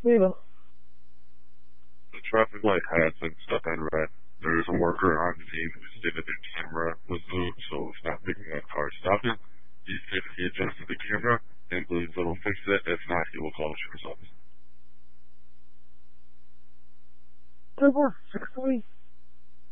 leaving. The traffic light has been stuck on red. There is a worker on scene who stated the camera was moved, so it's not picking up cars stopping. He stated he adjusted the camera and believes it'll fix it. If not, he will call the sheriff's office. Good work, 6-3.